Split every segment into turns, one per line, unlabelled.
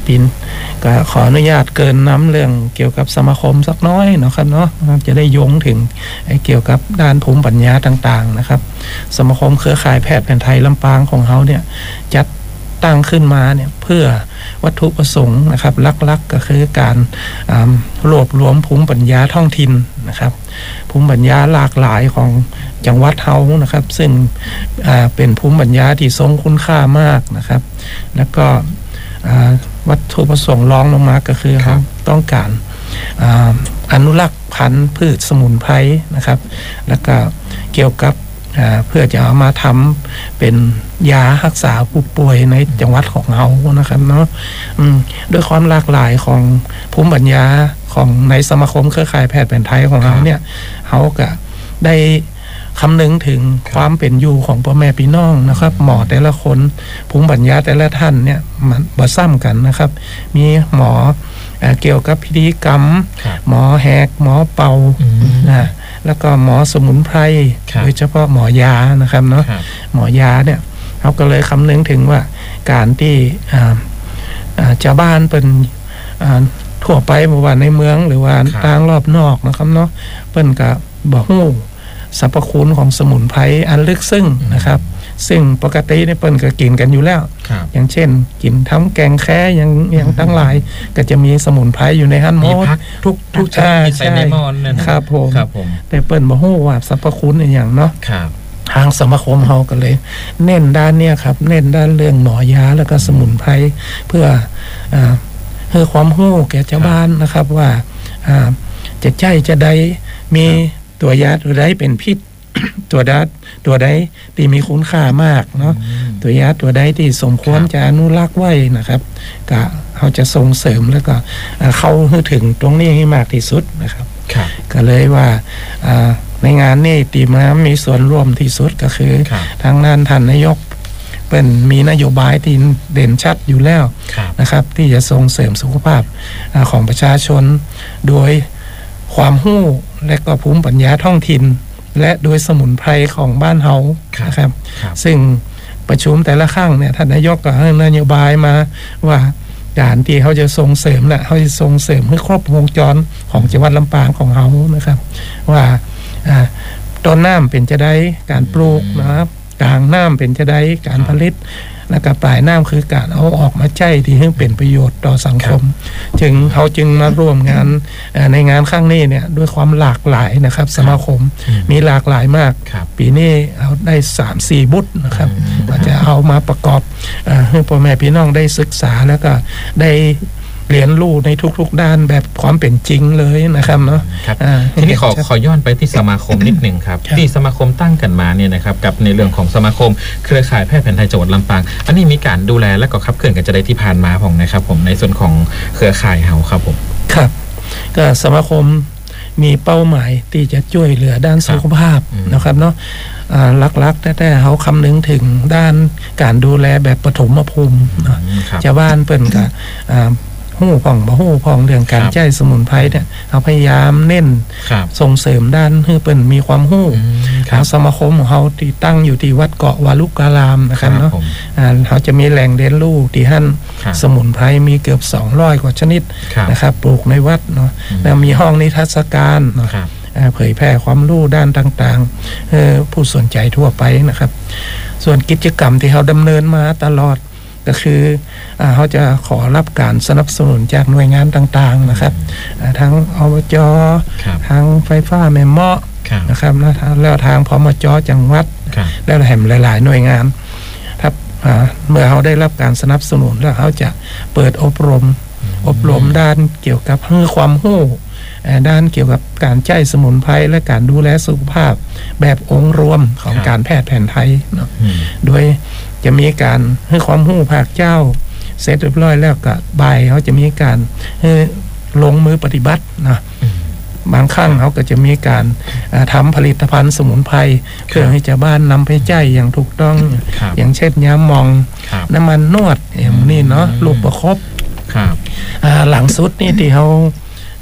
ปินก็ขออนุญาตเกินน้ำเรื่องเกี่ยวกับสมาคมสักน้อยเนาะครับเนาะจะได้โยงถึงเกี่ยวกับด้านภูมิปัญญาต่างๆนะครับสมาคมเครือข่ายแพทย์แผนไทยลำปางของเขาเนี่ยจัดตั้งขึ้นมาเนี่ยเพื่อวัตถุประสงค์นะครับหลักๆก็คือการรวบรวมภูมิปัญญาท้องถิ่นนะครับภูมิปัญญาหลากหลายของจังหวัดเฮานะครับซึ่งเป็นภูมิปัญญาที่ทรงคุณค่ามากนะครับแล้วก็วัตถุประสงค์รองลงมาก็คือเขาต้องการอนุรักษ์พันธุ์พืชสมุนไพรนะครับแล้วก็เกี่ยวกับเพื่อจะเอามาทำเป็นยารักษาผู้ป่วยในจังหวัดของเรานะครับเนาะด้วยความหลากหลายของภูมิปัญญาของในสมาคมเครือข่ายแพทย์แผนไทยของเราเนี่ยเขาก็ได้คำนึงถึงความเป็นอยู่ของพ่อแม่พี่น้องนะครับหมอแต่ละคนภูมิปัญญาแต่ละท่านเนี่ยมันบ่ซ้ำกันนะครับมีหมอเกี่ยวกับพิธีกรรมหมอแหกหมอเป่านะแล้วก็หมอสมุนไพรโดยเฉพาะหมอยานะครับเนาะหมอยาเนี่ยเขาก็เลยคำนึงถึงว่าการที่ชาวบ้านเป็นทั่วไปบ่ว่าในเมืองหรือว่าต่างรอบนอกนะครับเนาะเปิ้นก็บ่ฮู้สรรพคุณของสมุนไพรอันลึกซึ้งนะครับซึ่งปกติเนี่ยเปิ้นก็กินกันอยู่แล้วอย่างเช่นกินทั้งแกงแค่อย่างทั้งหลายก็จะมีสมุนไพรอยู่ในหั่นหมดทุกชาติใส่ในหม้อนั่นครับผมแต่เปิ้นบ่ฮู้ว่าสรรพคุณอีหยังเนาะทางสมาคมเฮาก็เลยเน้นด้านเนี้ยครับเน้นด้านเรื่องหมอยาแล้วก็สมุนไพรเพื่อให้ความรู้แก่ชาวบ้านนะครับว่าจะใช้จะได้มีตัวยาตัวใดเป็นพิษ ตัวใดที่มีคุณค่ามากเนาะตัวยาตัวใดที่สมควรจะอนุรักษ์ไว้นะครับก็เขาจะส่งเสริมแล้วก็เข้าถึงตรงนี้ให้มากที่สุดนะครับก็เลยว่าในงานนี้ตีมามีส่วนร่วมที่สุดก็คือทางด้านท่านนายกเป็นมีนโยบายที่เด่นชัดอยู่แล้วนะครับที่จะส่งเสริมสุขภาพของประชาชนโดยความรู้และก็ภูมิปัญญาท้องถิ่นและโดยสมุนไพรของบ้านเฮานะครับซึ่งประชุมแต่ละครั้งเนี่ยท่านนายกก็ให้นโยบายมาว่าการที่เขาจะส่งเสริมน่ะเขาจะส่งเสริมให้ครบวงจรของจังหวัดลำปางของเฮานะครับว่าต้นน้ำเป็นจะได้การปลูกนะครับกลางน้ำเป็นจะได้การผลิตและก็ปลายน้ำคือการเอาออกมาใช้ที่ให้เป็นประโยชน์ต่อสังคมเขาจึงมาร่วมงานในงานครั้งนี้เนี่ยด้วยความหลากหลายนะครับสมาคมมีหลากหลายมากปีนี้เอาได้ 3-4 บุตรนะครับอาจจะเอามาประกอบให้พ่อแม่พี่น้องได้ศึกษาแล้วก็ได้เรียนรู้ในทุกๆด้านแบบความเป็นจริงเลยนะครับเนาะ
ทีนี้ขอย้อนไปที่สมาคมนิดหนึ่งครับที่สมาคมตั้งกันมาเนี่ยนะครับกับในเรื่องของสมาคมเครือข่ายแพทย์แผนไทยจังหวัดลำปางอันนี้มีการดูแลและก็ขับเคลื่อนกันจะได้ที่ผ่านมาผมนะครับผมในส่วนของเครือข่ายเฮาครับผม
ครับก็สมาคมมีเป้าหมายที่จะช่วยเหลือด้านสุขภาพนะครับเนาะลักๆแต่เขาคำนึงถึงด้านการดูแลแบบปฐมภูมิชาวบ้านเปิ้นกับหู้ผ่องเรื่องการใช้สมุนไพรเนี่ยเราพยายามเน้นส่งเสริมด้านให้เปิ้นมีความหู้ทางสมาคมของเขาที่ตั้งอยู่ที่วัดเกาะวาลุการามนะครับเนาะเขาจะมีแหล่งเรียนรู้ที่หั่นสมุนไพรมีเกือบ200กว่าชนิดนะครับปลูกในวัดเนาะแล้วมีห้องนิทรรศการเนาะเผยแพร่ความรู้ด้านต่างๆผู้สนใจทั่วไปนะครับส่วนกิจกรรมที่เขาดำเนินมาตลอดก็คือเขาจะขอรับการสนับสนุนจากหน่วยงานต่างๆนะครับทั้งอบจทางไฟฟ้าแม่เมาะนะครับแล้วทางพมจจังหวัดแล้วแห่งหลายๆหน่วยงานถ้าเมื่อเขาได้รับการสนับสนุนแล้วเขาจะเปิดอบรมด้านเกี่ยวกับให้ความรู้ด้านเกี่ยวกับการใช้สมุนไพรและการดูแลสุขภาพแบบองค์รวมของการแพทย์แผนไทยเนาะโดยจะมีการให้ความรู้ภาคเจ้าเสร็จเรียบร้อยแล้วก็บ่ายเขาจะมีการลงมือปฏิบัตินะบางครั้งเขาก็จะมีการทำผลิตภัณฑ์สมุนไพรเพื่อให้ชาวบ้านนำไปใช้อย่างถูกต้องอย่างเช่นยาหม่องน้ำมันนวดอย่างนี้เนาะลูกประคบหลังสุดนี่ที่เขา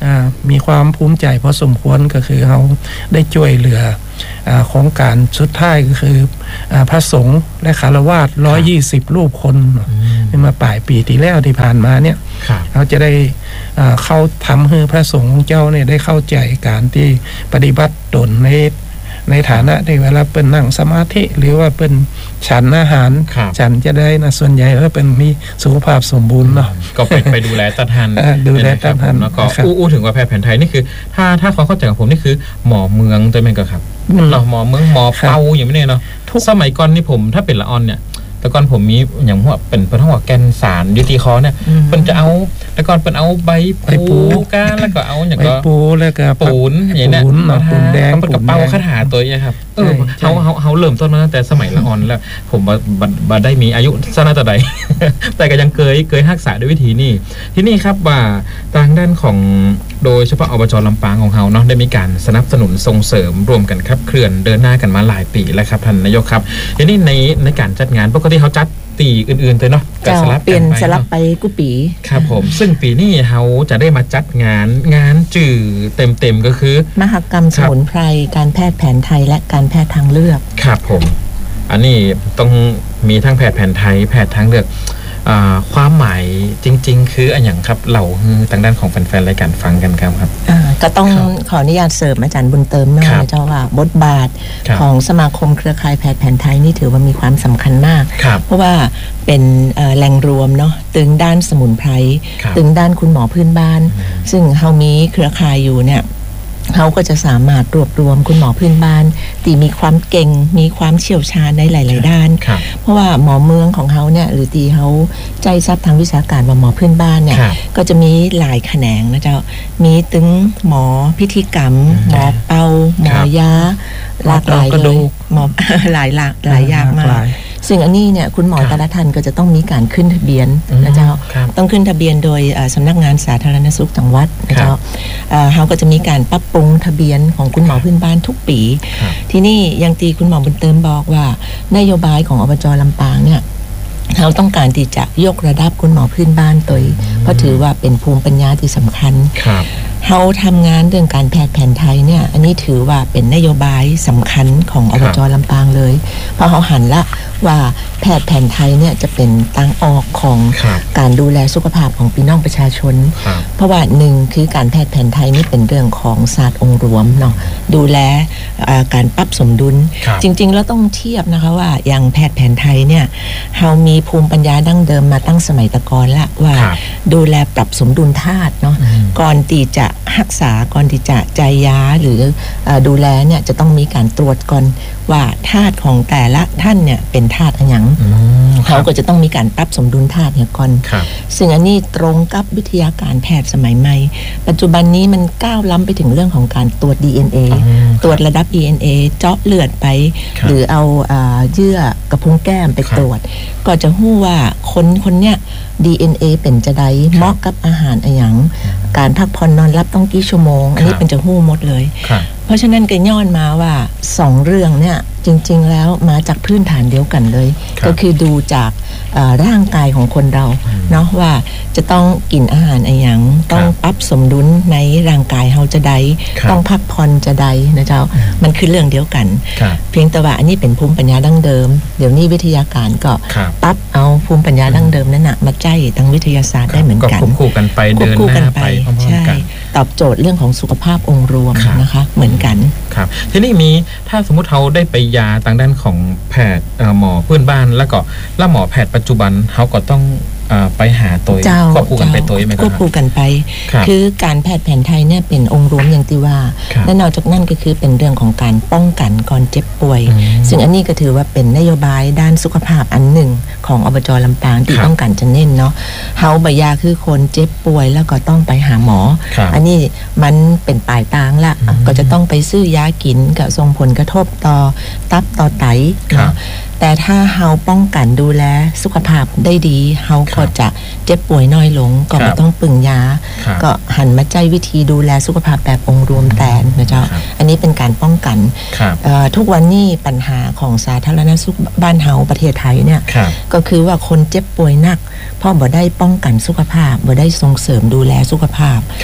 มีความภูมิใจพอสมควรก็คือเราได้ช่วยเหลือโครงการสุดท้ายก็คือพระสงฆ์และคฤหัสถ์120 รูปคนมาปลายปีที่แล้วที่ผ่านมาเนี่ยเราจะได้เข้าทำให้พระสงฆ์ของเจ้าเนี่ยได้เข้าใจการที่ปฏิบัติตนในฐานะที่เวลาเป็นนั่งสมาธิหรือว่าเป็นฉันอาหารฉันจะได้นะส่วนใหญ่ก็เป็นมีสุขภาพสมบูรณ์เนาะ
ก็ไปดูแลต้านทาน
ดูแลต้านทาน
แล้วก็อู้ถึงว่าแพทย์แผนไทยนี่คือถ้าความเข้าใจของผมนี่คือหมอเมืองตัวเองก็ครับเราหมอเมืองหมอเป่าอย่างนี้เนาะสมัยก่อนนี่ผมถ้าเป็นละออนเนี่ยแต่ก่อนผมมีอย่างหัวเป็นทั้งหัวแกนสารยุติคอเนี่ยเป็นจะเอาแต่ก่อนเป็นเอาใบปูก้าแล้วก็เอาอย่างก็
ปูแล้วก็
ปูนอย่างนี้
ปูนแดง
เป็นกระเป๋าคาถาตัวนี้ครับเขาเริ่มต้นมาตั้งแต่สมัยละออนแล้วผมมาได้มีอายุสั้นแต่ใดแต่ก็ยังเคยรักษาด้วยวิธีนี้ที่นี่ครับว่าทางด้านของโดยเฉพาะอบจ.ลำปางของเราเนาะได้มีการสนับสนุนส่งเสริมรวมกันครับเคลื่อนเดินหน้ากันมาหลายปีแล้วครับท่านนายกครับทีนี้ในการจัดงานปกติเขาจัดตีอื่นๆเลยเนาะ
เปลี่ยนสลับไปกุปี
ครับผมซึ่งปีนี้เขาจะได้มาจัดงานจื่อเต็มก็คือ
มหกรรมสมุนไพรการแพทย์แผนไทยและการแพทย์ทางเลือก
ครับผมอันนี้ต้องมีทั้งแพทย์แผนไทยแพทย์ทางเลือกความหมายจริงๆคืออย่างครับเหล่าทางด้านของแฟนๆรายการฟังกันครับ
ก็ต้องขออนุญาตเสริมอาจารย์บุญเติมหน่อยเจ้าว่าบทบาทของสมาคมเครือข่ายแพทย์แผนไทยนี่ถือว่ามีความสำคัญมากเพราะว่าเป็นแหล่งรวมเนาะตึงด้านสมุนไพรตึงด้านคุณหมอพื้นบ้านซึ่งเฮามีเครือข่ายอยู่เนี่ยเขาก็จะสามารถรวบรวมคุณหมอพื้นบ้านที่มีความเก่งมีความเชี่ยวชาญในหลายๆด้านเพราะว่าหมอเมืองของเขาเนี่ยหรือที่เขาใจซับทางวิชาการว่าหมอพื้นบ้านเนี่ยก็จะมีหลายแขนงนะเจ้ามีตึงหมอพิธีกรรมหมอเป่าหมอยาหลากหลายเลยหมอหลายอย่างมากซึ่งอันนี้เนี่ยคุณหมอแต่ละท่านก็จะต้องมีการขึ้นทะเบียนนะเจ้าต้องขึ้นทะเบียนโดยสำนักงานสาธารณสุขจังหวัดนะเจ้าเขาก็จะมีการปรับปรุงทะเบียนของคุณหมอพื้นบ้านทุกปีที่นี่ยังตีคุณหมอบุญเติมบอกว่านโยบายของอบจ.ลำปางเนี่ยเราต้องการที่จะยกระดับคุณหมอพื้นบ้านตัวเพราะถือว่าเป็นภูมิปัญญาที่สำคัญเขาทำงานเรื่องการแพทย์แผนไทยเนี่ยอันนี้ถือว่าเป็นนโยบายสำคัญของอบจ.ลำปางเลยเพราะเขาหันละว่าแพทย์แผนไทยเนี่ยจะเป็นทางออกของการดูแลสุขภาพของพี่น้องประชาชนเพราะว่าหนึ่งคือการแพทย์แผนไทยนี่เป็นเรื่องของศาสตร์องค์รวมเนาะดูแลการปรับสมดุลจริงๆแล้วต้องเทียบนะคะว่าอย่างแพทย์แผนไทยเนี่ยเขามีภูมิปัญญาดั้งเดิมมาตั้งสมัยตะกอนละว่าดูแลปรับสมดุลธาตุเนาะก่อนที่จะรักษาก่อนที่จะจ่ายยาหรือดูแลเนี่ยจะต้องมีการตรวจก่อนว่าธาตุของแต่ละท่านเนี่ยเป็นธาตุอะไรอย่างเขาก็จะต้องมีการปรับสมดุลธาตุเนี่ยก่อนซึ่งอันนี้ตรงกับวิทยาการแพทย์สมัยใหม่ปัจจุบันนี้มันก้าวล้ำไปถึงเรื่องของการตรวจ DNA ตรวจระดับ DNA เจาะเลือดไปหรือเอาเยื่อกระพุ้งแก้มไปตรวจก็จะรู้ว่าคนเนี่ย DNA เป็นจะได้เหมาะกับอาหารอะไรอย่างการพักผ่อนนอนหลับต้องกี่ชั่วโมงอันนี้เป็นจะหู้หมดเลยเพราะฉะนั้นก็ย้อนมาว่า2เรื่องเนี่ยจริงๆแล้วมาจากพื้นฐานเดียวกันเลยก็คือดูจากร่างกายของคนเราเนาะว่าจะต้องกินอาหารอะไรอย่างต้องปรับสมดุลในร่างกายเราจะได้ต้องพักผ่อนจะได้นะเจ้ามันคือเรื่องเดียวกันเพียงแต่ว่าอันนี้เป็นภูมิปัญญาดั้งเดิมเดี๋ยวนี้วิทยาการก็ปรับเอาภูมิปัญญาดั้งเดิมนั้นนะมาใจทางวิทยาศาสตร์ได้เหมือนกัน
ควบคู่กันไปเดินหน้าไปพร้อมๆกัน
ตอบโจทย์เรื่องของสุขภาพองค์รวมนะคะเหมือนกัน
ครับทีนี้มีถ้าสมมุติเขาได้ไปยาทางด้านของแพทย์หมอพื้นบ้านแล้วหมอแพทย์ปัจจุบันเขาก็ต้องไปหาตัวควบคู่กันไปตัวไหมครับ
ควบคู่กันไปคือการแพทย์แผนไทยเนี่ยเป็นองค์รวมอย่างที่ว่าและนอกจากนั้นก็คือเป็นเรื่องของการป้องกันก่อนเจ็บป่วยซึ่งอันนี้ก็ถือว่าเป็นนโยบายด้านสุขภาพอันหนึ่งของอบจ.ลำปางที่ต้องการจะเน้นเนาะเฮาบยาคือคนเจ็บป่วยแล้วก็ต้องไปหาหมออันนี้มันเป็นปลายทางละก็จะต้องไปซื้อยากินก็ส่งผลกระทบต่อตับต่อไตเนาะแต่ถ้าเฮาป้องกันดูแลสุขภาพได้ดีเฮาก็จะเจ็บป่วยน้อยลงก็ไม่ต้องปึงยาก็หันมาใจวิธีดูแลสุขภาพแบบองค์รวมแทนนะเจ้าอันนี้เป็นการป้องกันทุกวันนี้ปัญหาของสาธารณสุขบ้านเฮาประเทศไทยเนี่ยก็คือว่าคนเจ็บป่วยหนักเพราะบ่ได้ป้องกันสุขภาพบ่ได้ส่งเสริมดูแลสุขภาพ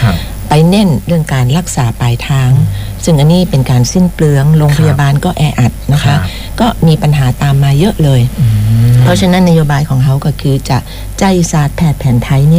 ไปเน้นเรื่องการรักษาปลายทางซึ่งอันนี้เป็นการสิ้นเปลืองโรงพยาบาลก็แออัดนะคะก็มีปัญหาตามมาเยอะเลยเพราะฉะนั้นนโยบายของเขาก็คือจะใจศาสตร์แพทย์แผนไทย